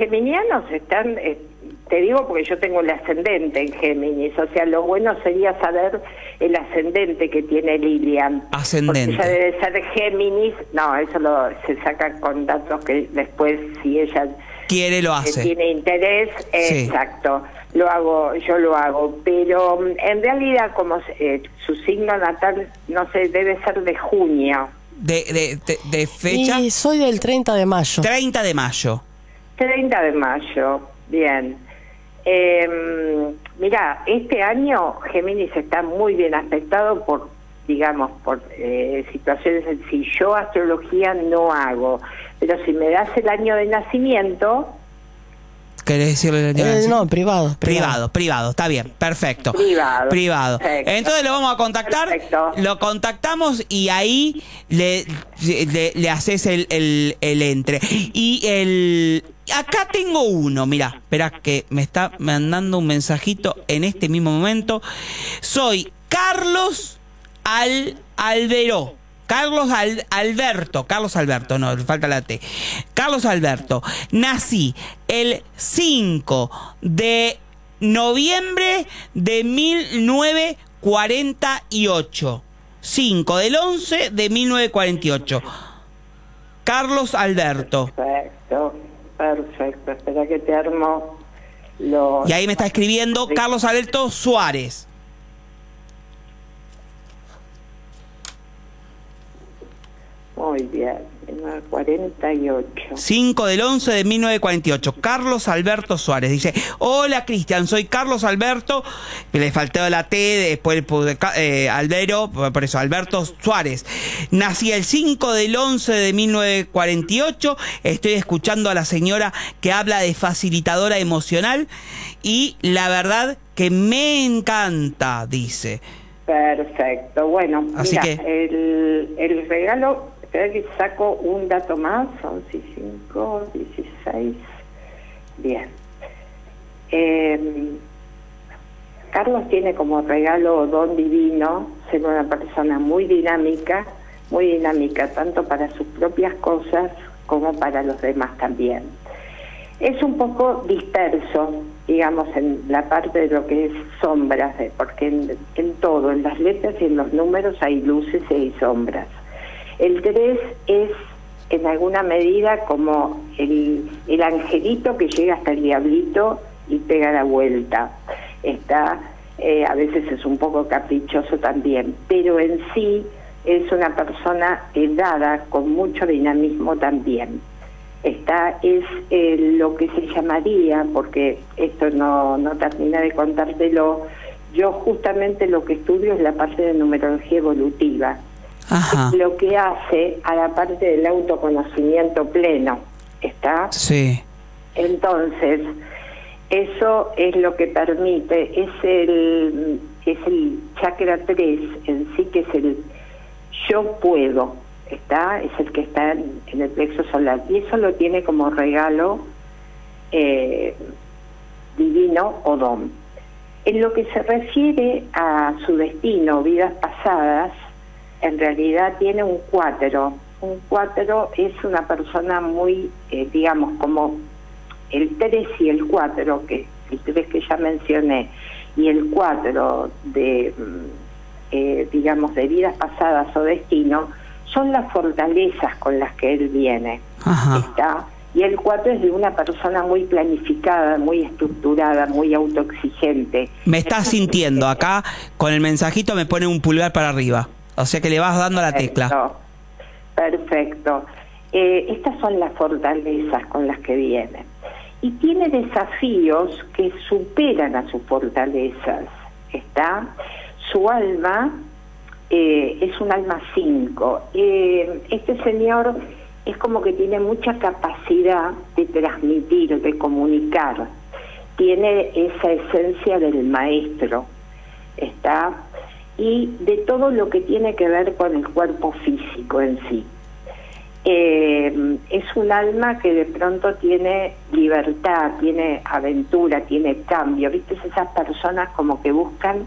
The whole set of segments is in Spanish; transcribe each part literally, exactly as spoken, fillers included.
geminianos están, eh, te digo porque yo tengo el ascendente en Géminis, o sea, lo bueno sería saber el ascendente que tiene Lilian. Ascendente. Porque ella debe ser Géminis, no, eso lo se saca con datos que después, si ella quiere, lo hace. Eh, tiene interés, Sí. exacto, lo hago, yo lo hago, pero en realidad como eh, su signo natal, no sé, debe ser de junio. De, de, de, de fecha. Y soy del treinta de mayo. treinta de mayo. treinta de mayo, bien. Eh, mira, este año Géminis está muy bien aspectado por, digamos, por eh, situaciones en sí. Yo astrología no hago, pero si me das el año de nacimiento... ¿Querés decirle? Eh, no, privado, privado. Privado, privado, está bien, perfecto. Privado. Privado. Perfecto. Entonces lo vamos a contactar, Perfecto. lo contactamos y ahí le, le, le haces el, el, el entre. Y el... Acá tengo uno, mirá, esperá que me está mandando un mensajito en este mismo momento. Soy Carlos Al Alberó. Carlos Al Alberto, Carlos Alberto, no, le falta la T. Carlos Alberto, nací el cinco de noviembre de mil novecientos cuarenta y ocho. cinco del once de mil novecientos cuarenta y ocho. Carlos Alberto. Perfecto, perfecto. Espera que te armo los... Y ahí me está escribiendo Carlos Alberto Suárez. Muy bien, mil novecientos cuarenta y ocho. cinco del once de mil novecientos cuarenta y ocho. Carlos Alberto Suárez. Dice, hola Cristian, soy Carlos Alberto. Le faltó la T, después eh, Albero, por eso Alberto Suárez. Nací el cinco del once de mil novecientos cuarenta y ocho. Estoy escuchando a la señora que habla de facilitadora emocional y la verdad que me encanta, dice. Perfecto, bueno, Así mira, que... el, el regalo... Espera que saco un dato más, once y cinco, dieciséis. Bien. Eh, Carlos tiene como regalo don divino ser una persona muy dinámica, muy dinámica, tanto para sus propias cosas como para los demás también. Es un poco disperso, digamos, en la parte de lo que es sombras, porque en, en todo, en las letras y en los números hay luces y hay sombras. El tres es, en alguna medida, como el, el angelito que llega hasta el diablito y pega la vuelta. Está, eh, a veces es un poco caprichoso también, pero en sí es una persona dada con mucho dinamismo también. Está, es eh, lo que se llamaría, porque esto no, no terminé de contártelo, yo justamente lo que estudio es la parte de numerología evolutiva. Ajá. Lo que hace a la parte del autoconocimiento pleno, ¿está? Sí. Entonces, eso es lo que permite, es el, es el chakra tres en sí, que es el yo puedo, ¿está? Es el que está en, en el plexo solar, y eso lo tiene como regalo eh, divino o don. En lo que se refiere a su destino, vidas pasadas, en realidad tiene un cuatro. Un cuatro es una persona muy, eh, digamos, como el tres y el cuatro, que el tres que ya mencioné, y el cuatro de, eh, digamos, de vidas pasadas o destino, son las fortalezas con las que él viene. Ajá. ¿Está? Y el cuatro es de una persona muy planificada, muy estructurada, muy autoexigente. Me estás sintiendo, acá con el mensajito me pone un pulgar para arriba. O sea que le vas dando a la tecla. Perfecto. Perfecto. Eh, estas son las fortalezas con las que viene. Y tiene desafíos que superan a sus fortalezas. ¿Está? Su alma eh, es un alma cinco. Eh, este señor es como que tiene mucha capacidad de transmitir, de comunicar. Tiene esa esencia del maestro. ¿Está? Y de todo lo que tiene que ver con el cuerpo físico en sí. Eh, es un alma que de pronto tiene libertad, tiene aventura, tiene cambio. ¿Viste? Esas personas como que buscan,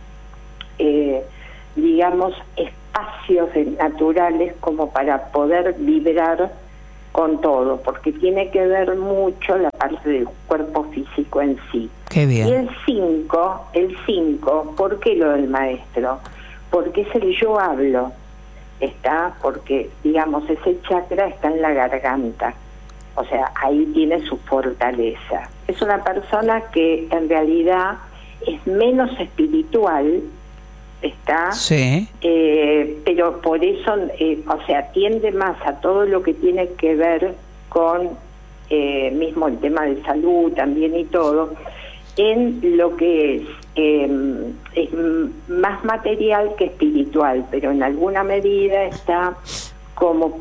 eh, digamos, espacios naturales como para poder vibrar con todo, porque tiene que ver mucho la parte del cuerpo físico en sí. Qué bien. Y el cinco, el cinco, ¿por qué lo del maestro? Porque es el yo hablo, está, porque, digamos, ese chakra está en la garganta, o sea, ahí tiene su fortaleza. Es una persona que en realidad es menos espiritual, está, sí. eh, pero por eso, eh, o sea, tiende más a todo lo que tiene que ver con eh, mismo el tema de salud también y todo, en lo que es, eh, es más material que espiritual, pero en alguna medida está como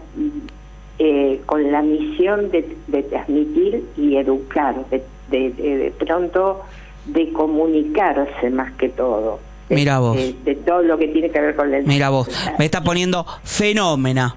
eh, con la misión de, de transmitir y educar, de, de, de, de pronto de comunicarse más que todo. De, Mira vos. De, de todo lo que tiene que ver con la... Mira vos, me está poniendo fenómena.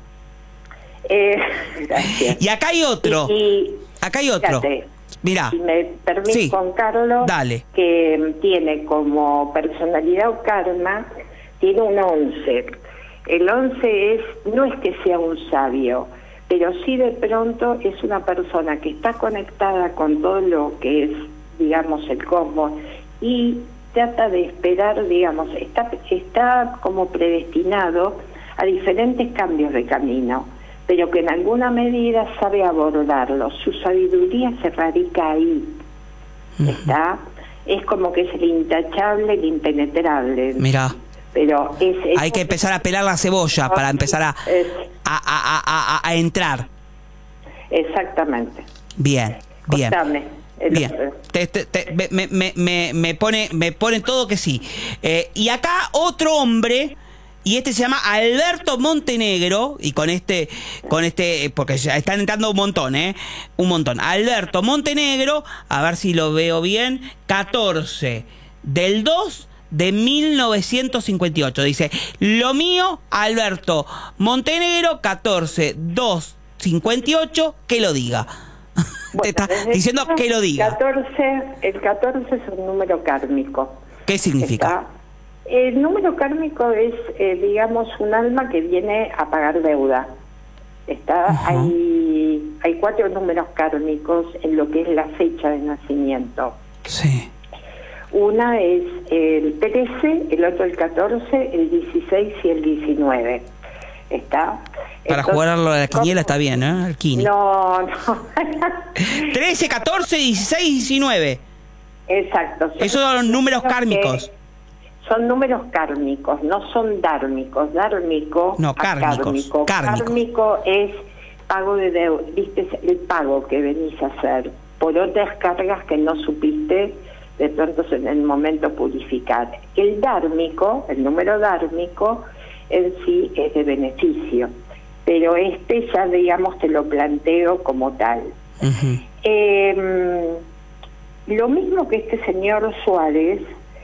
Eh, gracias. Y acá hay otro. Y, y, acá hay otro. Fíjate, Mira. si me permite, sí. Juan Carlos, Dale. que tiene como personalidad o karma, tiene un once. El once es, no es que sea un sabio, pero sí de pronto es una persona que está conectada con todo lo que es, digamos, el cosmos, y trata de esperar, digamos, está, está como predestinado a diferentes cambios de camino, pero que en alguna medida sabe abordarlo. Su sabiduría se radica ahí, ¿está? Es como que es el intachable, el impenetrable. Mira. Pero es, es hay que empezar a pelar la cebolla para empezar a, es, a, a, a, a entrar. Exactamente. Bien, bien. Contame. Bien, te, te, te, me, me, me, me pone me pone todo que sí. Eh, y acá otro hombre, y este se llama Alberto Montenegro, y con este, con este, porque ya están entrando un montón, ¿eh? Un montón. Alberto Montenegro, a ver si lo veo bien, catorce del dos de mil novecientos cincuenta y ocho. Dice, lo mío, Alberto Montenegro, catorce dos cincuenta y ocho, que lo diga. Bueno, te está diciendo que lo diga. catorce, el catorce es un número kármico. ¿Qué significa? Está, el número kármico es, eh, digamos, un alma que viene a pagar deuda. Está, uh-huh. hay, hay cuatro números kármicos en lo que es la fecha de nacimiento. Sí. Una es el trece, el otro el catorce, el dieciséis y el diecinueve. ¿Está? Para entonces, jugarlo a la quiniela está bien, ¿eh? El quini. No, no. trece, catorce, dieciséis, diecinueve. Exacto. Son Esos son los números kármicos. Son números kármicos, no son dármicos. Dármico, no, kármicos. Kármico. Kármico. Kármico es pago de deuda, viste, el pago que venís a hacer por otras cargas que no supiste de pronto en el momento purificar. El dármico, el número dármico, en sí es de beneficio, pero este ya, digamos, te lo planteo como tal. Uh-huh. Eh, lo mismo que este señor Suárez,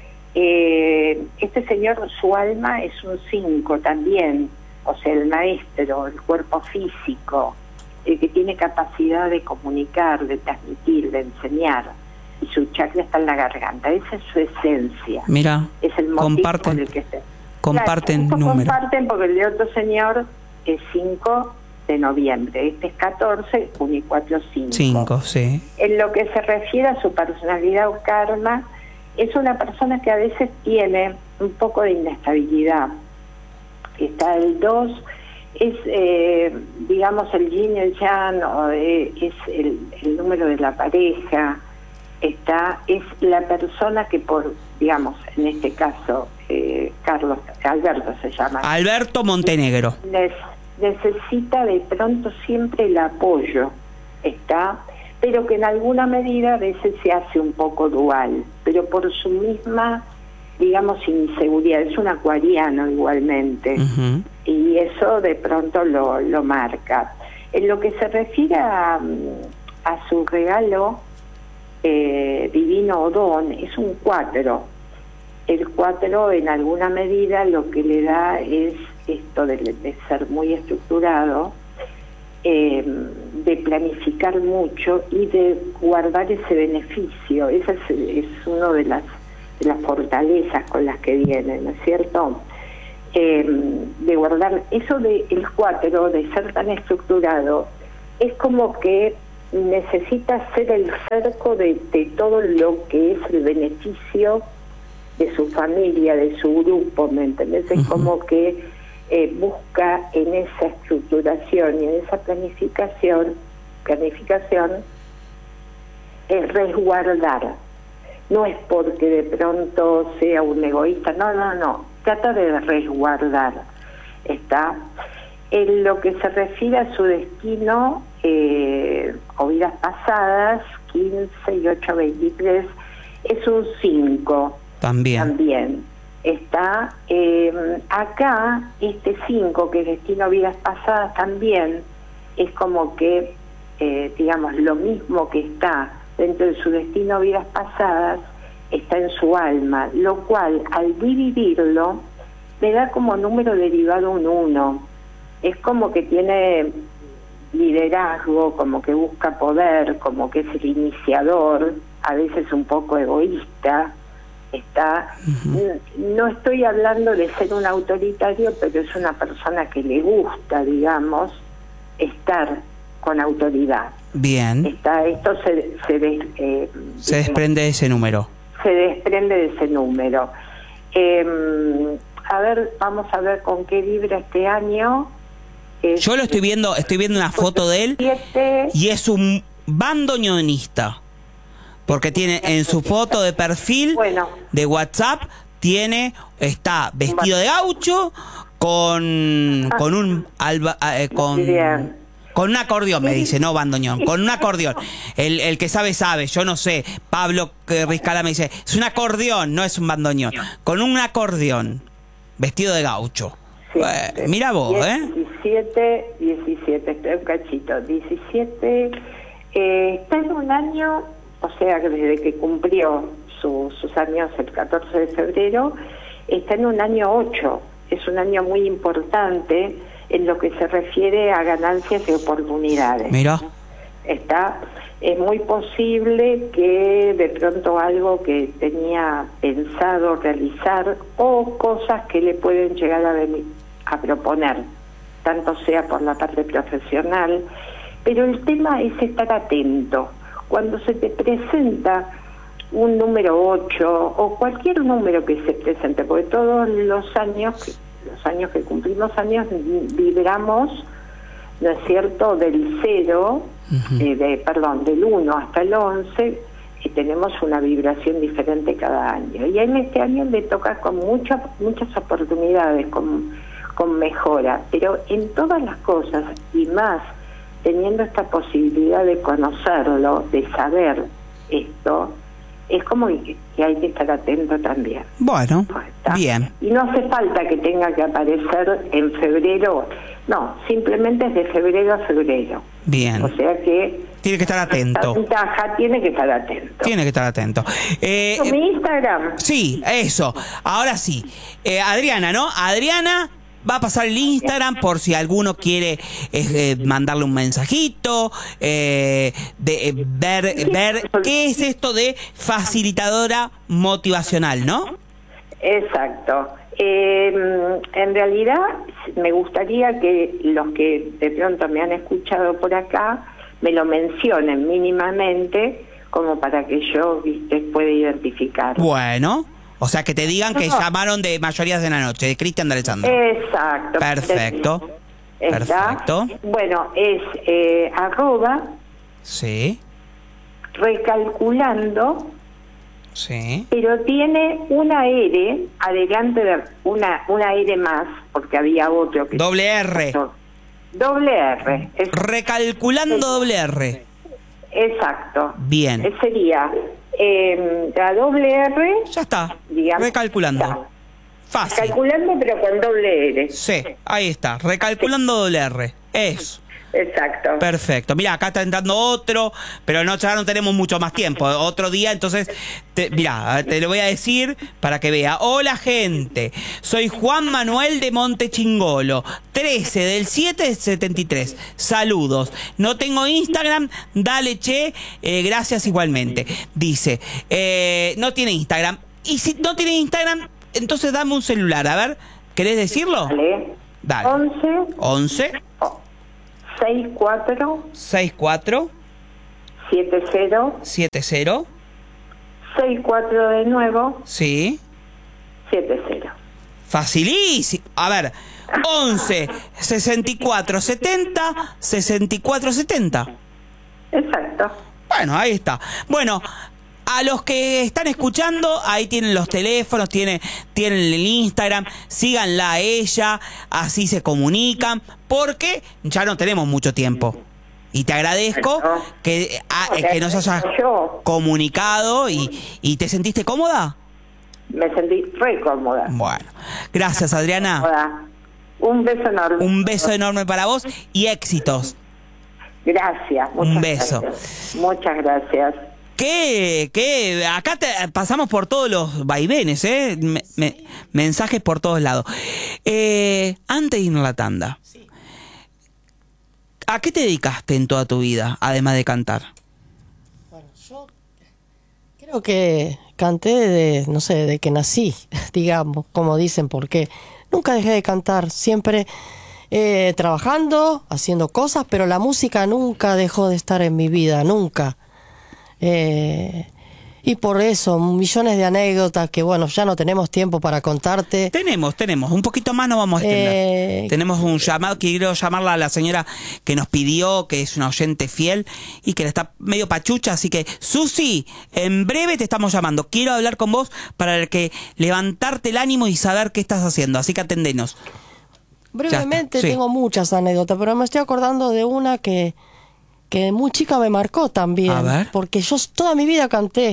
eh, este señor, su alma es un cinco también, o sea, el maestro, el cuerpo físico, el que tiene capacidad de comunicar, de transmitir, de enseñar, y su chakra está en la garganta. Esa es su esencia. Mira, es el motivo comparten, por el que está. comparten claro, números. Comparten porque el de otro señor es cinco de noviembre, este es catorce, uno y cuatro, cinco. cinco, sí. En lo que se refiere a su personalidad o karma, es una persona que a veces tiene un poco de inestabilidad. Está el dos, es, eh, digamos, el yin y el yang, o eh, es el, el número de la pareja. Está, es la persona que por, digamos, en este caso, eh, Carlos, Alberto se llama. Alberto Montenegro. Les, necesita de pronto siempre el apoyo, está, pero que en alguna medida a veces se hace un poco dual, pero por su misma, digamos, inseguridad. Es un acuariano igualmente, uh-huh. y eso de pronto lo, lo marca. En lo que se refiere a, a su regalo, Eh, divino o don, es un cuatro. El cuatro en alguna medida lo que le da es esto de, de ser muy estructurado, eh, de planificar mucho y de guardar ese beneficio. Esa es, es una de las, de las fortalezas con las que viene, ¿no es cierto? Eh, de guardar eso de el cuatro, de ser tan estructurado, es como que necesita hacer el cerco de, de todo lo que es el beneficio de su familia, de su grupo, ¿me entendés? Es como que eh, busca en esa estructuración y en esa planificación, planificación, es resguardar. No es porque de pronto sea un egoísta, no, no, no, trata de resguardar. Está en lo que se refiere a su destino, eh, o vidas pasadas, quince y ocho, veintitrés, es un cinco. También. También. Está eh, acá, este cinco, que es destino vidas pasadas, también es como que, eh, digamos, lo mismo que está dentro de su destino vidas pasadas, está en su alma, lo cual al dividirlo le da como número derivado un uno. Es como que tiene liderazgo, como que busca poder, como que es el iniciador, a veces un poco egoísta. Está, uh-huh. No estoy hablando de ser un autoritario, pero es una persona que le gusta, digamos, estar con autoridad. Bien. Está, esto se, se, des, eh, se desprende de ese número. Se desprende de ese número. Eh, a ver, vamos a ver con qué vibra este año. Es, Yo lo estoy viendo, estoy viendo una foto de él siete, y es un bandoneonista. Porque tiene en su foto de perfil bueno, de WhatsApp, tiene, está vestido de gaucho con, con un alba, eh, con, con un acordeón, me dice, no bandoneón, con un acordeón. El, el que sabe, sabe, yo no sé. Pablo Rizcala me dice, es un acordeón, no es un bandoneón. Con un acordeón, vestido de gaucho. Sí, eh, mira vos, ¿eh? diecisiete, diecisiete, estoy un cachito, diecisiete, eh, está en un año, o sea, que desde que cumplió su, sus años el catorce de febrero, está en un año ocho, es un año muy importante en lo que se refiere a ganancias y oportunidades. Mira. Está, es muy posible que de pronto algo que tenía pensado realizar o cosas que le pueden llegar a venir a proponer, tanto sea por la parte profesional, pero el tema es estar atento. Cuando se te presenta un número ocho o cualquier número que se presente, porque todos los años, los años que cumplimos años, vibramos, ¿no es cierto?, del cero, uh-huh. eh, de, perdón, del uno hasta el once, y tenemos una vibración diferente cada año. Y en este año le toca con muchas muchas oportunidades, con, con mejora, pero en todas las cosas, y más teniendo esta posibilidad de conocerlo, de saber esto, es como que hay que estar atento también. Bueno, bien. Y no hace falta que tenga que aparecer en febrero, no, simplemente es de febrero a febrero. Bien. O sea que... Tiene que estar atento. Ventaja, tiene que estar atento. Tiene que estar atento. Eh, ¿Mi Instagram? Sí, eso. Ahora sí. Eh, Adriana, ¿no? Adriana... Va a pasar el Instagram por si alguno quiere eh, mandarle un mensajito, eh, de, eh, ver, ver qué es esto de facilitadora motivacional, ¿no? Exacto. Eh, en realidad me gustaría que los que de pronto me han escuchado por acá me lo mencionen mínimamente como para que yo, viste, pueda identificar. Bueno. O sea, que te digan que no. llamaron de Mayorías de la Noche, de Cristian de Alessandro. Exacto. Perfecto. Está, Perfecto. Bueno, es eh, arroba. Sí. Recalculando. Sí. Pero tiene una R, adelante de una, una R más, porque había otro que... Doble R. Doble R. Es, Recalculando es, doble R. Exacto. Bien. Eh, sería... Eh, la doble R... Ya está, digamos, recalculando. Está. Fácil. Calculando, pero con doble R. Sí, ahí está, recalculando sí. doble R. Eso. Exacto. Perfecto. Mira, acá está entrando otro, pero no, ya no tenemos mucho más tiempo. Otro día, entonces, te, mira, te lo voy a decir para que vea. Hola, gente. Soy Juan Manuel de Montechingolo, trece del siete del setenta y tres. Saludos. No tengo Instagram, dale, che. Eh, gracias igualmente. Dice, eh, no tiene Instagram. Y si no tiene Instagram, entonces dame un celular. A ver, ¿querés decirlo? Dale. Dale. once. once. seis cuatro seis cuatro siete cero. siete cero. seis cuatro de nuevo. Sí. siete cero. Facilísimo. A ver, once, sesenta y cuatro, setenta, sesenta y cuatro, setenta. Exacto. Bueno, ahí está. Bueno, a los que están escuchando, ahí tienen los teléfonos, tienen, tienen el Instagram, síganla a ella, así se comunican, porque ya no tenemos mucho tiempo. Y te agradezco que, a, que nos hayas comunicado y, y ¿te sentiste cómoda? Me sentí re cómoda. Bueno, gracias, Adriana. Cómoda. Un beso enorme. Un beso enorme para vos y éxitos. Gracias. Muchas Un beso. Gracias. Muchas gracias. Que, que acá te, pasamos por todos los vaivenes, ¿eh? Me, me, mensajes por todos lados. Eh, antes de irnos a la tanda, ¿a qué te dedicaste en toda tu vida, además de cantar? Bueno, yo creo que canté de, no sé, de que nací, digamos, como dicen, porque nunca dejé de cantar, siempre eh, trabajando, haciendo cosas, pero la música nunca dejó de estar en mi vida, nunca. Eh, y por eso, millones de anécdotas que, bueno, ya no tenemos tiempo para contarte. Tenemos, tenemos, un poquito más no vamos a extender. Eh, tenemos un llamado, quiero llamarla a la señora que nos pidió, que es una oyente fiel y que le está medio pachucha, así que, Susi, en breve te estamos llamando. Quiero hablar con vos para que levantarte el ánimo y saber qué estás haciendo, así que atendenos. Brevemente, sí. Tengo muchas anécdotas, pero me estoy acordando de una que... que muy chica me marcó también, a ver. Porque yo toda mi vida canté.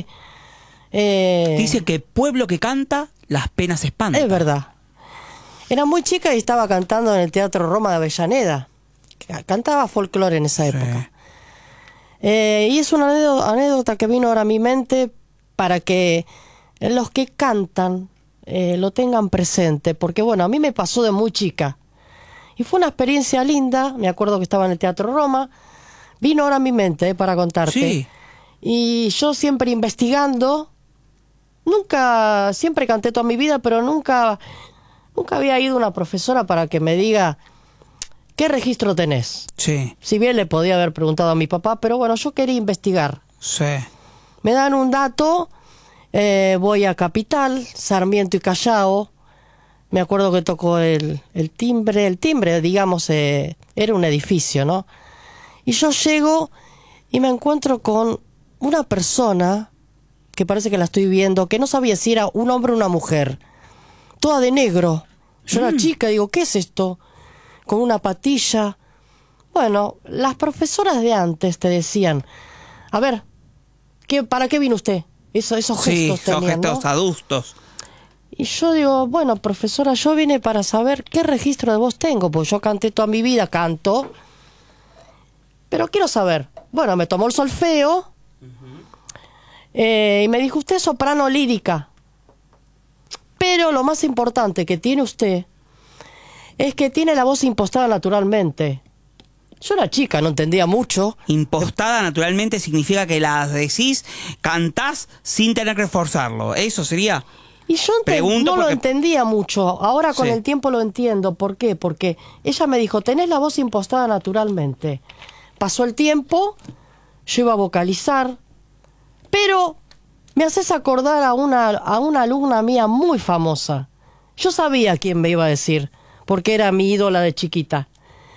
Eh, Dice que pueblo que canta, las penas espantan. Es verdad. Era muy chica y estaba cantando en el Teatro Roma de Avellaneda. Cantaba folclore en esa sí. época. Eh, y es una anécdota que vino ahora a mi mente para que los que cantan eh, lo tengan presente. Porque bueno, a mí me pasó de muy chica. Y fue una experiencia linda. Me acuerdo que estaba en el Teatro Roma. Vino ahora a mi mente eh, para contarte. Sí. Y yo siempre investigando, nunca, siempre canté toda mi vida, pero nunca, nunca había ido una profesora para que me diga qué registro tenés. Sí. Si bien le podía haber preguntado a mi papá, pero bueno, yo quería investigar. Sí. Me dan un dato, eh, voy a Capital, Sarmiento y Callao. Me acuerdo que tocó el, el timbre, el timbre, digamos, eh, era un edificio, ¿no? Y yo llego y me encuentro con una persona, que parece que la estoy viendo, que no sabía si era un hombre o una mujer, toda de negro. Yo mm. era chica, digo, ¿qué es esto? Con una patilla. Bueno, las profesoras de antes te decían, a ver, ¿qué, ¿para qué vino usted? Eso, esos gestos sí, tenían, gestos ¿no? adustos. Y yo digo, bueno, profesora, yo vine para saber qué registro de voz tengo, porque yo canté toda mi vida, canto... Pero quiero saber. Bueno, me tomó el solfeo uh-huh. eh, y me dijo, usted es soprano lírica. Pero lo más importante que tiene usted es que tiene la voz impostada naturalmente. Yo era chica, no entendía mucho. Impostada naturalmente significa que la decís, cantás sin tener que esforzarlo. ¿Eso sería? Y yo no porque... lo entendía mucho. Ahora con sí. el tiempo lo entiendo. ¿Por qué? Porque ella me dijo, tenés la voz impostada naturalmente. Pasó el tiempo, yo iba a vocalizar, pero me haces acordar a una, a una alumna mía muy famosa. Yo sabía quién me iba a decir, porque era mi ídola de chiquita.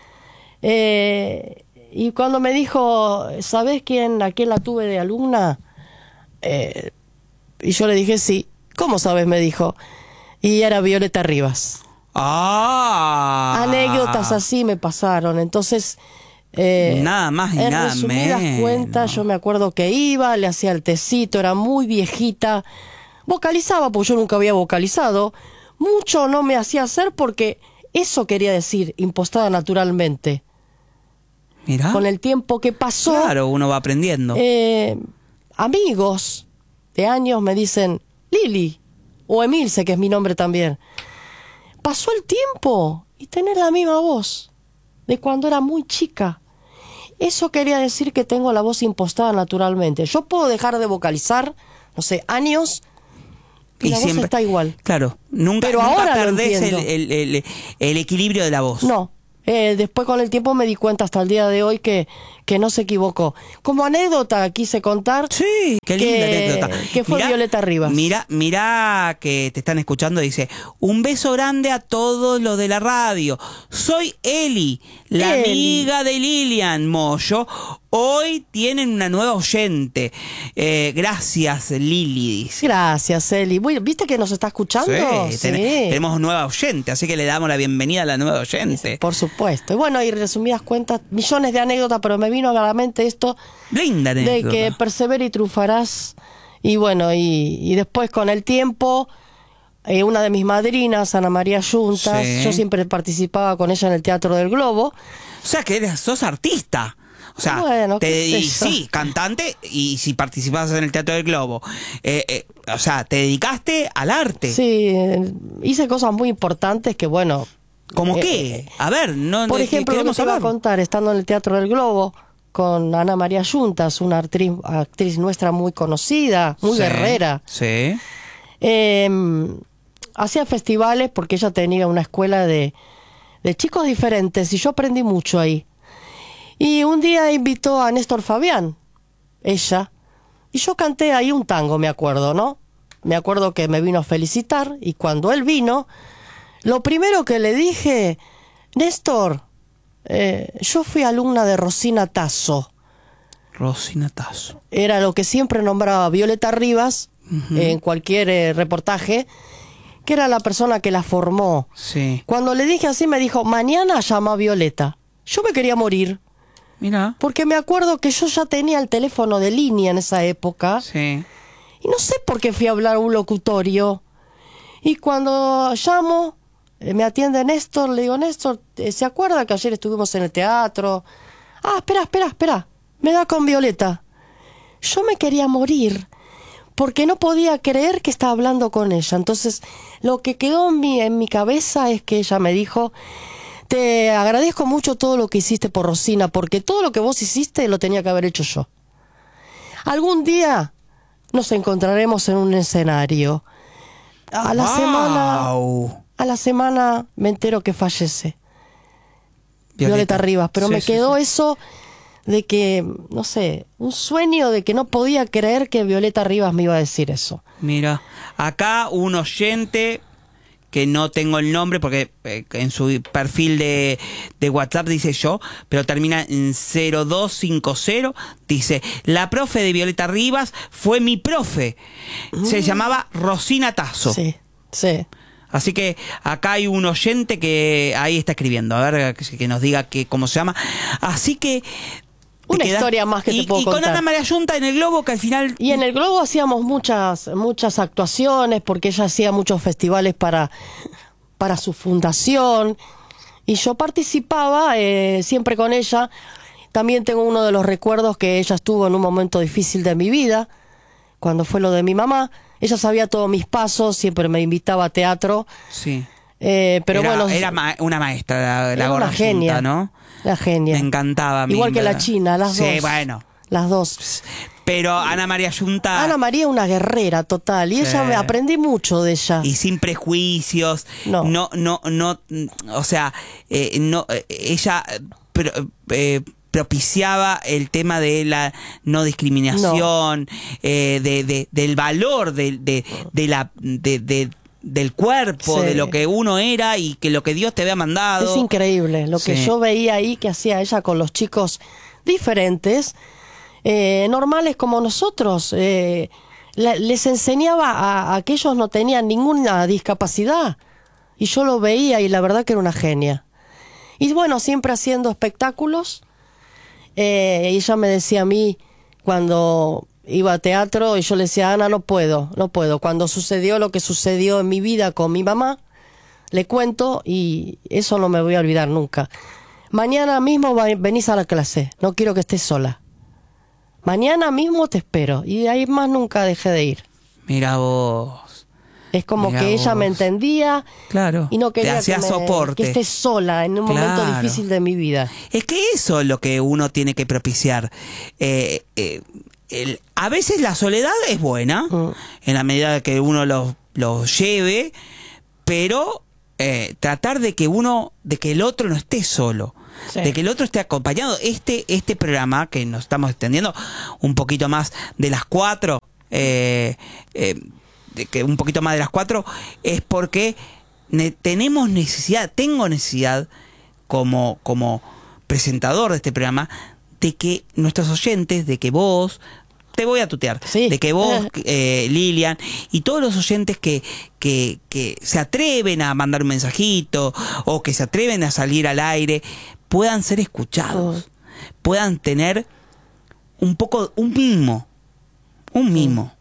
Eh, y cuando me dijo, ¿sabés quién, a quién la tuve de alumna? Eh, y yo le dije, sí. ¿Cómo sabes? Me dijo. Y era Violeta Rivas. Ah. Anécdotas así me pasaron, entonces... Eh, nada más y nada menos. En resumidas cuentas, yo me acuerdo que iba, le hacía el tecito, era muy viejita, vocalizaba, porque yo nunca había vocalizado, mucho no me hacía hacer porque eso quería decir, impostada naturalmente. Mirá. Con el tiempo que pasó, claro, uno va aprendiendo. Eh, amigos de años me dicen, Lili, o Emilce, que es mi nombre también. Pasó el tiempo y tenés la misma voz de cuando era muy chica. Eso quería decir que tengo la voz impostada naturalmente. Yo puedo dejar de vocalizar, no sé, años, y, y la siempre, voz está igual. Claro, nunca, pero nunca ahora perdés el, el, el, el equilibrio de la voz. No, eh, después con el tiempo me di cuenta hasta el día de hoy que, que no se equivocó. Como anécdota quise contar Sí, qué linda que, anécdota. que fue Mirá, Violeta Rivas. Mira, mira que te están escuchando, dice, un beso grande a todos los de la radio. Soy Eli, la Eli. amiga de Lilian Moyo. Hoy tienen una nueva oyente. Eh, gracias, Lili, dice. Gracias, Eli. Bueno, ¿viste que nos está escuchando? Sí, ten- tenemos nueva oyente, así que le damos la bienvenida a la nueva oyente. Por supuesto. Y bueno, y resumidas cuentas, millones de anécdotas, pero me vino a la mente esto Linda de anécdota. que persevera y triunfarás. Y bueno, y, y después con el tiempo, eh, una de mis madrinas, Ana María Yuntas, Sí. yo siempre participaba con ella en el Teatro del Globo. O sea, que eres, sos artista. O sea, Bueno, te, qué sé y yo. sí, cantante, y si participabas en el Teatro del Globo. Eh, eh, o sea, te dedicaste al arte. Sí, eh, hice cosas muy importantes que, bueno... ¿Cómo eh, qué? A ver, no Por que- ejemplo, lo que queremos te iba a saber. contar, estando en el Teatro del Globo, con Ana María Yuntas, una actriz, actriz nuestra muy conocida, muy Sí, guerrera. Sí. Eh, hacía festivales porque ella tenía una escuela de, de chicos diferentes y yo aprendí mucho ahí. Y un día invitó a Néstor Fabián, ella, y yo canté ahí un tango, me acuerdo, ¿no? Me acuerdo que me vino a felicitar y cuando él vino, lo primero que le dije, Néstor, eh, yo fui alumna de Rosina Tasso. Rosina Tasso. Era lo que siempre nombraba Violeta Rivas, Ujú. eh, en cualquier eh, reportaje, que era la persona que la formó. Sí. Cuando le dije así, me dijo, mañana llama a Violeta. Yo me quería morir, Mira. porque me acuerdo que yo ya tenía el teléfono de línea en esa época, Sí. y no sé por qué fui a hablar a un locutorio. Y cuando llamo, eh, me atiende Néstor, le digo, Néstor, eh, ¿se acuerda que ayer estuvimos en el teatro? Ah, espera, espera, espera, me da con Violeta. Yo me quería morir, porque no podía creer que estaba hablando con ella. Entonces, lo que quedó en mi, en mi cabeza es que ella me dijo, te agradezco mucho todo lo que hiciste por Rosina, porque todo lo que vos hiciste lo tenía que haber hecho yo. Algún día nos encontraremos en un escenario. A la Wow. semana, a la semana me entero que fallece Violeta, Rivas, pero Sí, me sí, quedó sí. eso de que, no sé, un sueño de que no podía creer que Violeta Rivas me iba a decir eso. Mira, acá un oyente que no tengo el nombre porque eh, en su perfil de, de WhatsApp dice yo, pero termina en cero dos cinco cero, dice, la profe de Violeta Rivas fue mi profe, se llamaba Rosina Tasso. Sí, sí. Así que acá hay un oyente que ahí está escribiendo, a ver que, que nos diga que, cómo se llama. Así que... te Una queda- historia más que y, te puedo y con contar. Ana María Yunta en el Globo, que al final... Y en el Globo hacíamos muchas muchas actuaciones porque ella hacía muchos festivales para, para su fundación y yo participaba eh, siempre con ella. También tengo uno de los recuerdos que ella estuvo en un momento difícil de mi vida, cuando fue lo de mi mamá. Ella sabía todos mis pasos, siempre me invitaba a teatro. Sí. Eh, pero era, bueno, era ma- una maestra, la, la era gorda una genia, Yunta, ¿no? la genia. Me encantaba a mí, Igual que la ¿verdad? China, las sí, dos. Sí, bueno. Las dos. Pero Ana María Yunta... Ana María una guerrera total y Sí. ella me aprendí mucho de ella. Y sin prejuicios, No. no, no, no, o sea, eh, no, eh, ella pro- eh, propiciaba el tema de la no discriminación, eh, de, de- del valor de, de, de la, de, de- del cuerpo, Sí. de lo que uno era y que lo que Dios te había mandado. Es increíble lo que Sí. yo veía ahí que hacía ella con los chicos diferentes, eh, normales como nosotros. Eh, la- les enseñaba a, a que ellos no tenían ninguna discapacidad y yo lo veía y la verdad que era una genia. Y bueno, siempre haciendo espectáculos. Eh, ella me decía a mí cuando iba a teatro y yo le decía, Ana, no puedo, no puedo. Cuando sucedió lo que sucedió en mi vida con mi mamá, le cuento y eso no me voy a olvidar nunca. Mañana mismo va- venís a la clase, no quiero que estés sola. Mañana mismo te espero. Y de ahí más nunca dejé de ir. Mira vos. Es como Mirá que ella me vos. entendía Claro. y no Te quería que, hacía me- soporte. que estés sola en un momento Claro. difícil de mi vida. Es que eso es lo que uno tiene que propiciar. Eh, eh, el- a veces la soledad es buena, Mm. en la medida que uno lo, lo lleve, pero eh, tratar de que uno, de que el otro no esté solo. Sí. de que el otro esté acompañado. Este, este programa, que nos estamos extendiendo un poquito más de las cuatro, eh, eh, de que un poquito más de las cuatro, es porque ne- tenemos necesidad, tengo necesidad como, como presentador de este programa, de que nuestros oyentes, de que vos, te voy a tutear, Sí. de que vos, eh, Lilian, y todos los oyentes que, que, que se atreven a mandar un mensajito, o que se atreven a salir al aire, puedan ser escuchados, puedan tener un poco, un mimo, un mimo.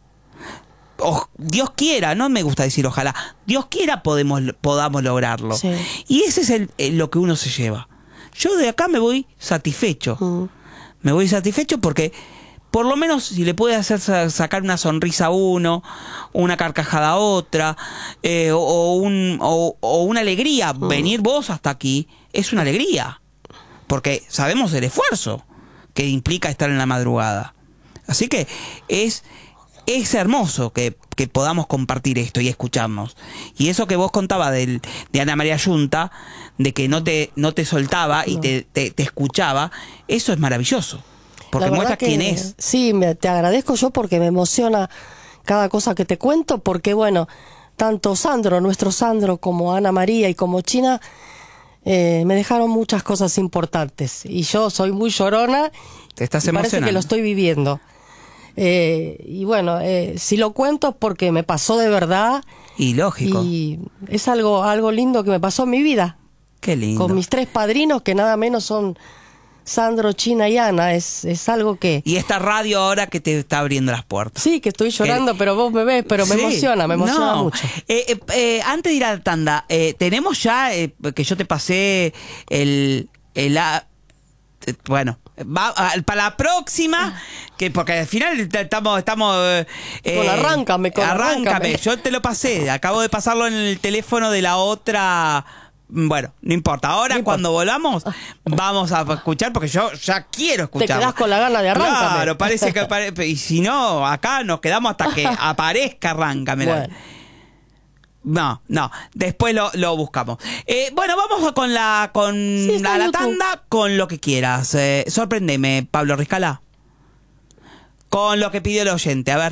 O, Dios quiera, no me gusta decir ojalá, Dios quiera podemos, podamos lograrlo. Sí. Y ese es el, el- lo que uno se lleva. Yo de acá me voy satisfecho. Mm. Me voy satisfecho porque por lo menos si le puede hacer sa- sacar una sonrisa a uno, una carcajada a otra, eh, o, o un, o, o una alegría, venir vos hasta aquí es una alegría, porque sabemos el esfuerzo que implica estar en la madrugada. Así que es, es hermoso que, que podamos compartir esto y escucharnos. Y eso que vos contabas del, de Ana María Yunta, de que no te, no te soltaba y No. te, te, te escuchaba, eso es maravilloso. Porque La verdad muestra que quién es. Sí, me, te agradezco yo porque me emociona cada cosa que te cuento, porque bueno, tanto Sandro, nuestro Sandro, como Ana María y como China, eh, me dejaron muchas cosas importantes. Y yo soy muy llorona. Te estás y parece emocionando. que lo estoy viviendo. Eh, y bueno, eh, si lo cuento es porque me pasó de verdad. Y lógico. Y es algo, algo lindo que me pasó en mi vida. Qué lindo. Con mis tres padrinos, que nada menos son Sandro, China y Ana. Es, es algo que... Y esta radio ahora que te está abriendo las puertas. Sí, que estoy llorando, pero vos me ves, pero me Sí. emociona, me emociona No. mucho. Eh, eh, eh, antes de ir a la tanda, eh, tenemos ya, eh, que yo te pasé el... el a- eh, bueno, va, a- para la próxima, que porque al final t- estamos... estamos eh, Con arráncame, con arráncame. Yo te lo pasé, acabo de pasarlo en el teléfono de la otra... Bueno, no importa. Ahora No importa. cuando volvamos vamos a escuchar porque yo ya quiero escuchar. Te quedás con la gana de arráncame. Claro, parece que apare- y si no, acá nos quedamos hasta que aparezca arráncame. Bueno. No, no, después lo, lo buscamos. Eh, bueno, vamos con la con Sí, está la, en la YouTube. tanda con lo que quieras. Eh, sorpréndeme, Pablo Riscala. Con lo que pidió el oyente, a ver.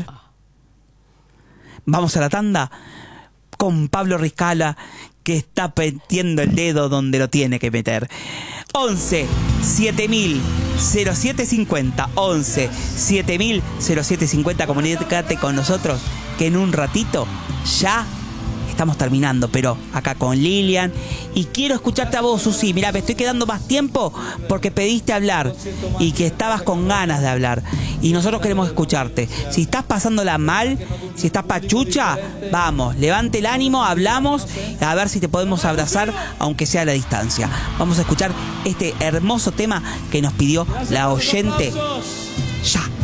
Vamos a la tanda con Pablo Riscala, que está metiendo el dedo donde lo tiene que meter. once siete mil cero siete cincuenta once siete mil cero siete cincuenta. Comunícate con nosotros, que en un ratito ya estamos terminando, pero acá con Lilian. Y quiero escucharte a vos, Susi. Mirá, me estoy quedando más tiempo porque pediste hablar y que estabas con ganas de hablar. Y nosotros queremos escucharte. Si estás pasándola mal, si estás pachucha, vamos, levante el ánimo, hablamos, a ver si te podemos abrazar, aunque sea a la distancia. Vamos a escuchar este hermoso tema que nos pidió la oyente. Ya.